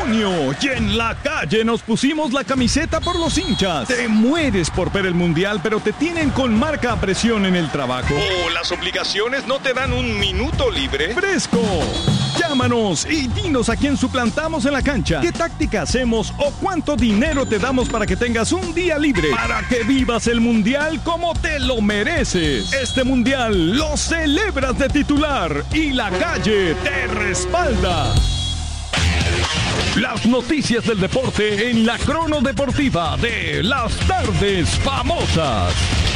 otoño y en la calle nos pusimos la camiseta por los hinchas. Te mueres por ver el mundial, pero te tienen con marca a presión en el trabajo. ¿O las obligaciones no te dan un minuto libre? ¡Fresco! Llámanos y dinos a quién suplantamos en la cancha, qué táctica hacemos o cuánto dinero te damos para que tengas un día libre, para que vivas el mundial como te lo mereces. Este mundial lo celebras de titular y la calle te respalda. Las noticias del deporte en la Crono Deportiva de Las Tardes Famosas.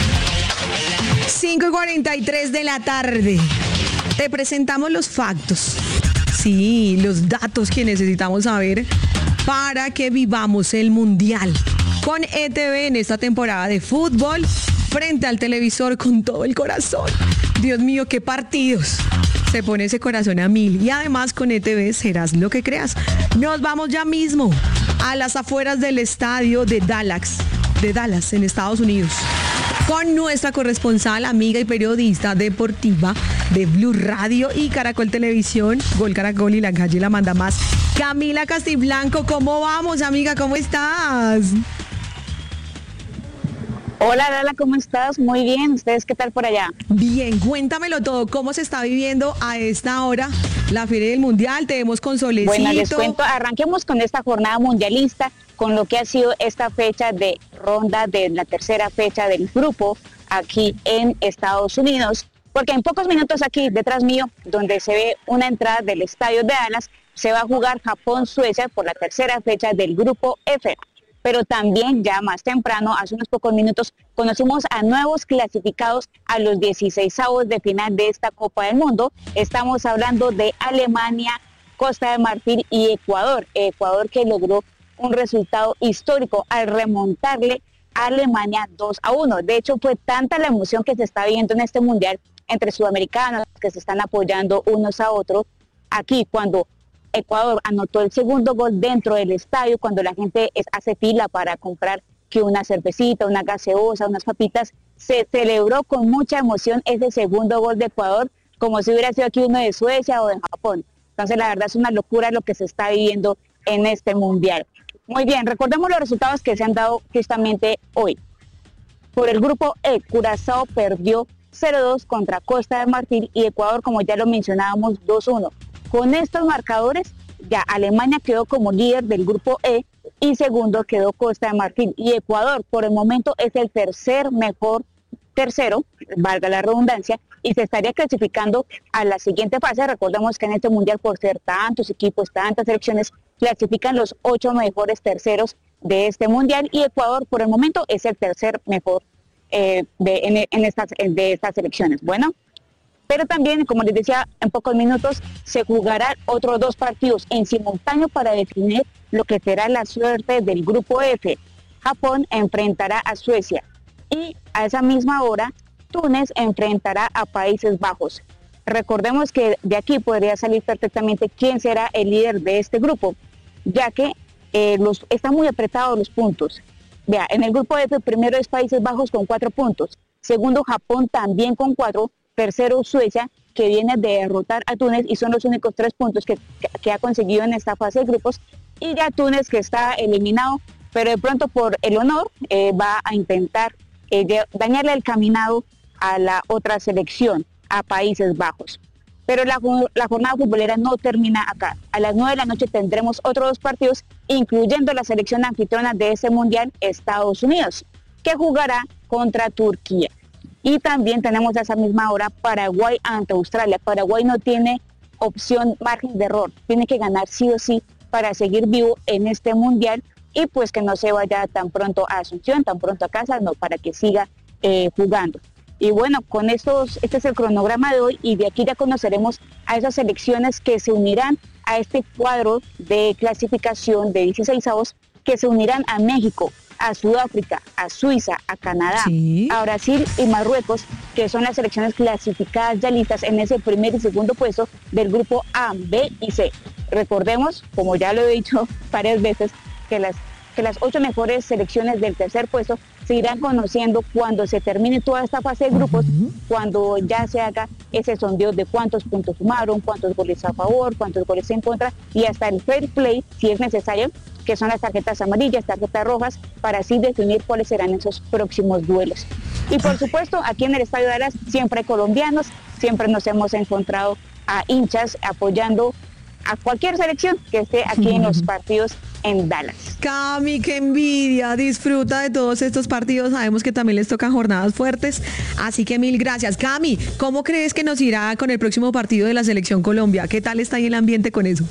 5:43 de la tarde. Te presentamos los factos. Sí, los datos que necesitamos saber para que vivamos el mundial. Con ETV en esta temporada de fútbol, frente al televisor con todo el corazón. Dios mío, qué partidos. Se pone ese corazón a 1000. Y además con ETV serás lo que creas. Nos vamos ya mismo a las afueras del estadio de Dallas, en Estados Unidos, con nuestra corresponsal, amiga y periodista deportiva de Blue Radio y Caracol Televisión, Gol Caracol y La Calle la manda más, Camila Castiblanco. ¿Cómo vamos, amiga? ¿Cómo estás? Hola, Lala, ¿cómo estás? Muy bien. ¿Ustedes qué tal por allá? Bien, cuéntamelo todo. ¿Cómo se está viviendo a esta hora la Feria del Mundial? Te vemos con solecito. Bueno, les cuento, arranquemos con esta jornada mundialista, con lo que ha sido esta fecha de ronda de la tercera fecha del grupo aquí en Estados Unidos, porque en pocos minutos aquí detrás mío, donde se ve una entrada del estadio de Dallas, se va a jugar Japón-Suecia por la tercera fecha del grupo F. Pero también ya más temprano, hace unos pocos minutos, conocimos a nuevos clasificados a los 16avos de final de esta Copa del Mundo. Estamos hablando de Alemania, Costa de Marfil y Ecuador. Ecuador que logró un resultado histórico al remontarle a Alemania 2-1. De hecho, fue tanta la emoción que se está viendo en este mundial entre sudamericanos que se están apoyando unos a otros. Aquí, cuando Ecuador anotó el segundo gol dentro del estadio, cuando la gente hace fila para comprar que una cervecita, una gaseosa, unas papitas, se celebró con mucha emoción ese segundo gol de Ecuador, como si hubiera sido aquí uno de Suecia o de Japón. Entonces, la verdad es una locura lo que se está viviendo en este mundial. Muy bien, recordemos los resultados que se han dado justamente hoy. Por el grupo E, Curazao perdió 0-2 contra Costa de Marfil y Ecuador, como ya lo mencionábamos, 2-1. Con estos marcadores, ya Alemania quedó como líder del grupo E y segundo quedó Costa de Marfil. Y Ecuador, por el momento, es el tercero, valga la redundancia, y se estaría clasificando a la siguiente fase. Recordemos que en este mundial, por ser tantos equipos, tantas selecciones, clasifican los 8 mejores terceros de este mundial y Ecuador, por el momento, es el tercer mejor de estas selecciones. Bueno, pero también, como les decía, en pocos minutos se jugarán otros 2 partidos en simultáneo para definir lo que será la suerte del grupo F. Japón enfrentará a Suecia y a esa misma hora Túnez enfrentará a Países Bajos. Recordemos que de aquí podría salir perfectamente quién será el líder de este grupo, ya que están muy apretados los puntos. Vea, en el grupo F primero es Países Bajos con 4 puntos, segundo Japón también con 4, tercero Suecia, que viene de derrotar a Túnez y son los únicos 3 puntos que ha conseguido en esta fase de grupos, y ya Túnez, que está eliminado, pero de pronto por el honor va a intentar dañarle el caminado a la otra selección, a Países Bajos. Pero la jornada futbolera no termina acá. A las 9 de la noche tendremos otros 2 partidos, incluyendo la selección anfitriona de ese mundial, Estados Unidos, que jugará contra Turquía. Y también tenemos a esa misma hora Paraguay ante Australia. Paraguay no tiene opción, margen de error. Tiene que ganar sí o sí para seguir vivo en este mundial y pues que no se vaya tan pronto a Asunción, tan pronto a casa, no, para que siga jugando. Y bueno, con este es el cronograma de hoy y de aquí ya conoceremos a esas selecciones que se unirán a este cuadro de clasificación de 16avos, que se unirán a México, a Sudáfrica, a Suiza, a Canadá, sí, a Brasil y Marruecos, que son las selecciones clasificadas ya listas en ese primer y segundo puesto del grupo A, B y C. Recordemos, como ya lo he dicho varias veces, que las 8 mejores selecciones del tercer puesto se irán conociendo cuando se termine toda esta fase de grupos, cuando ya se haga ese sondeo de cuántos puntos sumaron, cuántos goles a favor, cuántos goles en contra, y hasta el fair play, si es necesario, que son las tarjetas amarillas, tarjetas rojas, para así definir cuáles serán esos próximos duelos. Y por supuesto, aquí en el Estadio Dallas siempre hay colombianos, siempre nos hemos encontrado a hinchas apoyando a cualquier selección que esté aquí en los partidos en Dallas. Cami, qué envidia, disfruta de todos estos partidos, sabemos que también les tocan jornadas fuertes, así que mil gracias. Cami, ¿cómo crees que nos irá con el próximo partido de la Selección Colombia? ¿Qué tal está ahí el ambiente con eso?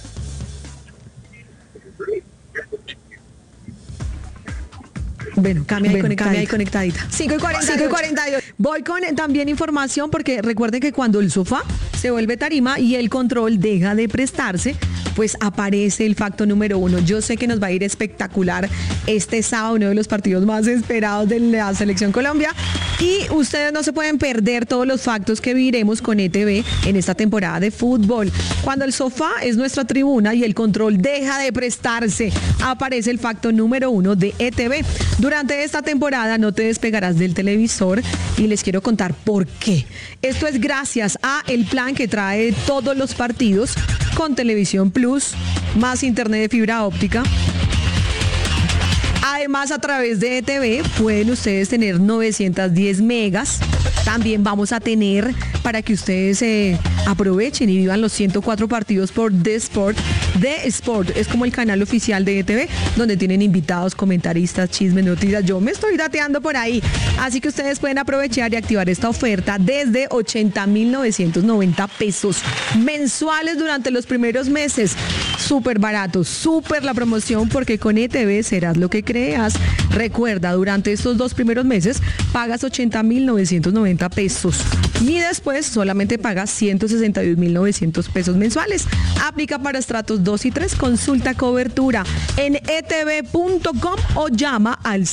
Bueno, Cami ahí conectadita. 5:42. Voy con también información porque recuerden que cuando el sofá se vuelve tarima y el control deja de prestarse, pues aparece el facto número 1. Yo sé que nos va a ir espectacular este sábado, uno de los partidos más esperados de la Selección Colombia. Y ustedes no se pueden perder todos los factos que viviremos con ETV en esta temporada de fútbol. Cuando el sofá es nuestra tribuna y el control deja de prestarse, aparece el facto número 1 de ETV. Durante esta temporada no te despegarás del televisor y les quiero contar por qué. Esto es gracias a el plan que trae todos los partidos con Televisión Plus, más internet de fibra óptica. Además, a través de ETV pueden ustedes tener 910 megas. También vamos a tener para que ustedes aprovechen y vivan los 104 partidos por The Sport. The Sport es como el canal oficial de ETV, donde tienen invitados, comentaristas, chismes, noticias. Yo me estoy dateando por ahí. Así que ustedes pueden aprovechar y activar esta oferta desde 80,990 pesos mensuales durante los primeros meses. Súper barato, súper la promoción, porque con ETV serás lo que creas. Recuerda, durante estos 2 primeros meses pagas 80,990 pesos y después solamente pagas 162,900 pesos mensuales. Aplica para estratos 2 y 3. Consulta cobertura en etv.com o llama al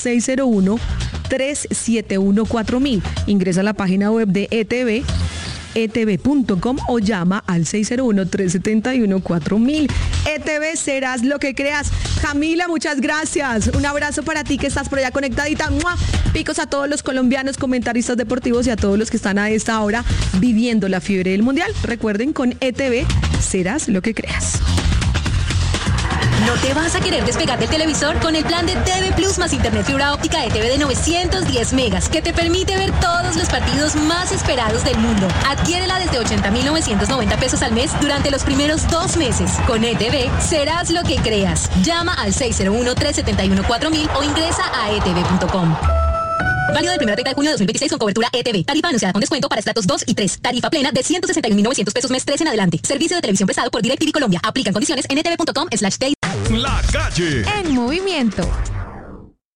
601-371-4000. Ingresa a la página web de ETV, etv.com, o llama al 601-371-4000. ETV, serás lo que creas. Camila, muchas gracias. Un abrazo para ti que estás por allá conectadita. ¡Mua! Picos a todos los colombianos, comentaristas deportivos y a todos los que están a esta hora viviendo la fiebre del mundial. Recuerden, con ETV serás lo que creas. ¿No te vas a querer despegar del televisor con el plan de TV Plus más internet fibra óptica ETV de 910 megas que te permite ver todos los partidos más esperados del mundo? Adquiérela desde 80,990 pesos al mes durante los primeros 2 meses. Con ETV serás lo que creas. Llama al 601-371-4000 o ingresa a etv.com. Válido del 1 al 30 de junio de 2026 con cobertura ETV. Tarifa anunciada con descuento para estratos 2 y 3. Tarifa plena de 161,900 pesos mes 3 en adelante. Servicio de televisión prestado por DirecTV Colombia. Aplican condiciones en etv.com/. La calle en movimiento.